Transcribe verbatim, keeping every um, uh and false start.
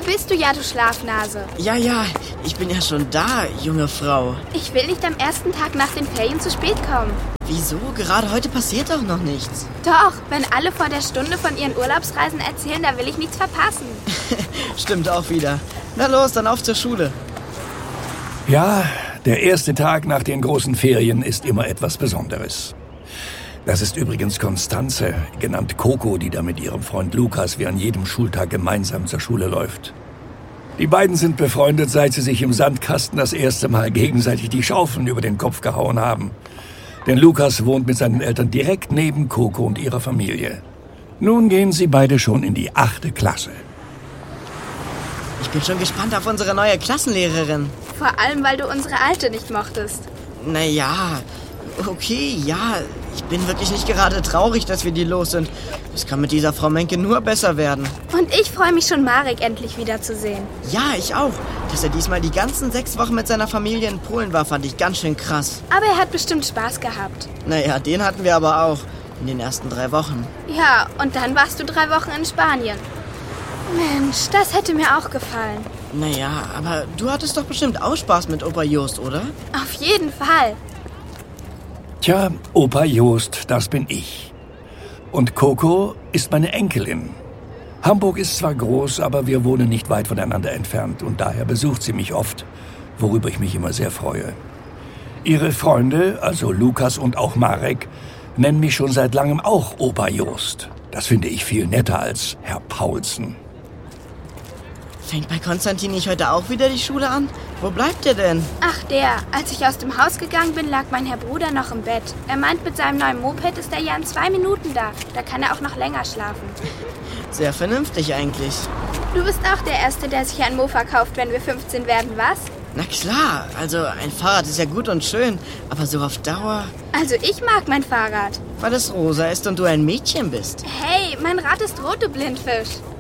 bist du ja, du Schlafnase. Ja, ja, ich bin ja schon da, junge Frau. Ich will nicht am ersten Tag nach den Ferien zu spät kommen. Wieso? Gerade heute passiert doch noch nichts. Doch, wenn alle vor der Stunde von ihren Urlaubsreisen erzählen, da will ich nichts verpassen. Stimmt auch wieder. Na los, dann auf zur Schule. Ja, der erste Tag nach den großen Ferien ist immer etwas Besonderes. Das ist übrigens Konstanze, genannt Coco, die da mit ihrem Freund Lukas wie an jedem Schultag gemeinsam zur Schule läuft. Die beiden sind befreundet, seit sie sich im Sandkasten das erste Mal gegenseitig die Schaufeln über den Kopf gehauen haben. Denn Lukas wohnt mit seinen Eltern direkt neben Coco und ihrer Familie. Nun gehen sie beide schon in die achte Klasse. Ich bin schon gespannt auf unsere neue Klassenlehrerin. Vor allem, weil du unsere alte nicht mochtest. Naja, okay, ja. Ich bin wirklich nicht gerade traurig, dass wir die los sind. Das kann mit dieser Frau Menke nur besser werden. Und ich freue mich schon, Marek endlich wiederzusehen. Ja, ich auch. Dass er diesmal die ganzen sechs Wochen mit seiner Familie in Polen war, fand ich ganz schön krass. Aber er hat bestimmt Spaß gehabt. Naja, den hatten wir aber auch. In den ersten drei Wochen. Ja, und dann warst du drei Wochen in Spanien. Mensch, das hätte mir auch gefallen. Naja, aber du hattest doch bestimmt auch Spaß mit Opa Jost, oder? Auf jeden Fall. Tja, Opa Jost, das bin ich. Und Coco ist meine Enkelin. Hamburg ist zwar groß, aber wir wohnen nicht weit voneinander entfernt und daher besucht sie mich oft, worüber ich mich immer sehr freue. Ihre Freunde, also Lukas und auch Marek, nennen mich schon seit langem auch Opa Jost. Das finde ich viel netter als Herr Paulsen. Fängt bei Konstantin nicht heute auch wieder die Schule an? Wo bleibt er denn? Ach der, als ich aus dem Haus gegangen bin, lag mein Herr Bruder noch im Bett. Er meint, mit seinem neuen Moped ist er ja in zwei Minuten da. Da kann er auch noch länger schlafen. Sehr vernünftig eigentlich. Du bist auch der Erste, der sich ein Mofa kauft, wenn wir fünfzehn werden, was? Na klar, also ein Fahrrad ist ja gut und schön, aber so auf Dauer... Also ich mag mein Fahrrad. Weil es rosa ist und du ein Mädchen bist. Hey, mein Rad ist rot, du Blindfisch.